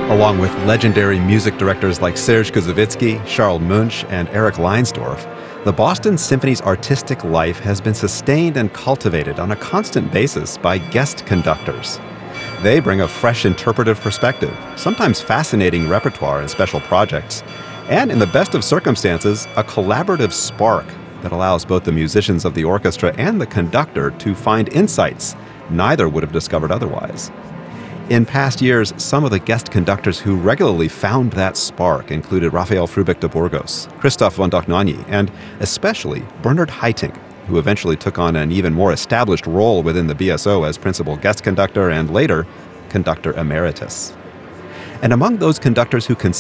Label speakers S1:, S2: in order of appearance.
S1: Along with legendary music directors like Serge Kouzavitsky, Charles Munch, and Eric Leinsdorf, the Boston Symphony's artistic life has been sustained and cultivated on a constant basis by guest conductors. They bring a fresh interpretive perspective, sometimes fascinating repertoire and special projects, and in the best of circumstances, a collaborative spark that allows both the musicians of the orchestra and the conductor to find insights neither would have discovered otherwise. In past years, some of the guest conductors who regularly found that spark included Rafael Frubeck de Burgos, Christoph von Dohnanyi, and especially Bernard Haitink, who eventually took on an even more established role within the BSO as principal guest conductor and later conductor emeritus. And among those conductors who